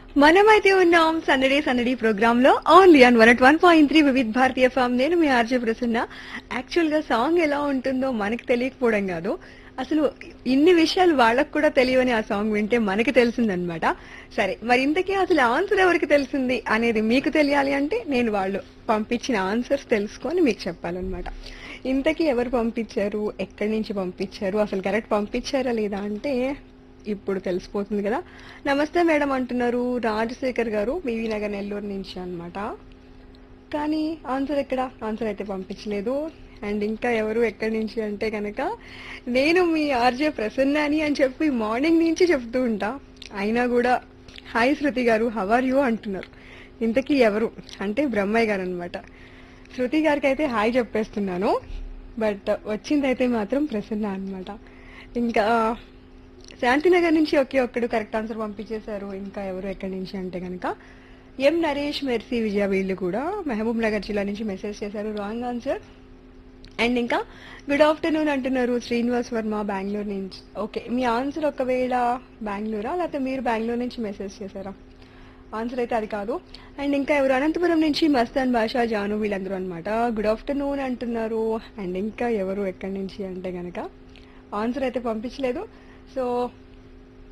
మనమైతే ఉన్నాం సందడి సందడి ప్రోగ్రామ్ లో only on 101.3 Vividh Bharatiya form. నేను మీ ఆర్జే ప్రసన్న. యాక్చువల్ గా సాంగ్ ఎలా ఉంటుందో మనకి తెలియకపోవడం కాదు, అసలు ఇన్ని విషయాలు వాళ్ళకు కూడా తెలియని ఆ సాంగ్ వింటే మనకి తెలిసిందనమాట. సరే, మరి ఇంతకీ అసలు ఆన్సర్ ఎవరికి తెలిసింది అనేది మీకు తెలియాలి అంటే నేను వాళ్ళు పంపించిన ఆన్సర్స్ తెలుసుకొని మీకు చెప్పాలన్నమాట. ఇంతకీ ఎవరు పంపించారు, ఎక్కడి నుంచి పంపించారు, అసలు కరెక్ట్ పంపించారా లేదా అంటే ఇప్పుడు తెలిసిపోతుంది కదా. నమస్తే మేడం అంటున్నారు రాజశేఖర్ గారు, బీవీ నగర్ నెల్లూరు నుంచి అన్నమాట. కానీ ఆన్సర్ ఎక్కడ, ఆన్సర్ అయితే పంపించలేదు. అండ్ ఇంకా ఎవరు ఎక్కడి నుంచి అంటే కనుక నేను మీ ఆర్జే ప్రసన్నాని అని చెప్పి మార్నింగ్ నుంచి చెప్తూ ఉంటా, అయినా కూడా హాయ్ శృతి గారు హవ్ ఆర్ యూ అంటున్నారు. ఇంతకీ ఎవరు అంటే బ్రహ్మయ్య గారు అనమాట. శృతి గారికి అయితే హాయ్ చెప్పేస్తున్నాను, బట్ వచ్చిందైతే మాత్రం ప్రసన్న అన్నమాట. ఇంకా శాంతినగర్ నుంచి ఒకే ఒక్కడు కరెక్ట్ ఆన్సర్ పంపించేశారు. ఇంకా ఎవరు ఎక్కడి నుంచి అంటే కనుక ఎం నరేష్, మెర్సీ, విజయ వీళ్ళు కూడా మహబూబ్ నగర్ జిల్లా నుంచి మెసేజ్ చేశారు, రాంగ్ ఆన్సర్. అండ్ ఇంకా గుడ్ ఆఫ్టర్నూన్ అంటున్నారు శ్రీనివాస్ వర్మ బెంగళూరు నుంచి. ఓకే, మీ ఆన్సర్ ఒకవేళ బెంగళూరా లేకపోతే మీరు బెంగళూరు నుంచి మెసేజ్ చేశారా? ఆన్సర్ అయితే అది కాదు. అండ్ ఇంకా ఎవరు అనంతపురం నుంచి మస్తాన్ భాషా జాను వీళ్ళందరూ అనమాట గుడ్ ఆఫ్టర్నూన్ అంటున్నారు. అండ్ ఇంకా ఎవరు ఎక్కడి నుంచి అంటే గనక ఆన్సర్ అయితే పంపించలేదు. సో